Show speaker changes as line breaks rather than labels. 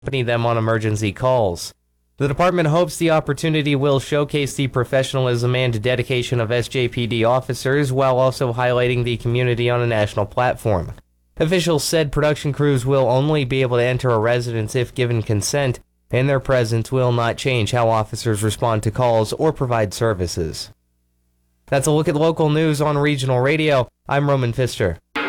accompany them on emergency calls. The department hopes the opportunity will showcase the professionalism and dedication of SJPD officers while also highlighting the community on a national platform. Officials said production crews will only be able to enter a residence if given consent, and their presence will not change how officers respond to calls or provide services. That's a look at local news on Regional Radio. I'm Roman Pfister.